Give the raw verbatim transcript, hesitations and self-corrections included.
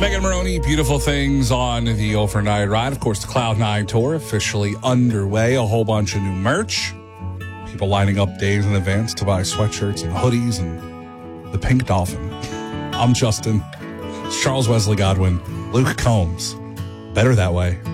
Megan Maroney, beautiful things on the overnight ride. Of course, the Cloud Nine Tour officially underway. A whole bunch of new merch. People lining up days in advance to buy sweatshirts and hoodies and the Pink Dolphin. I'm Justin. It's Charles Wesley Godwin. Luke Combs. Better that way.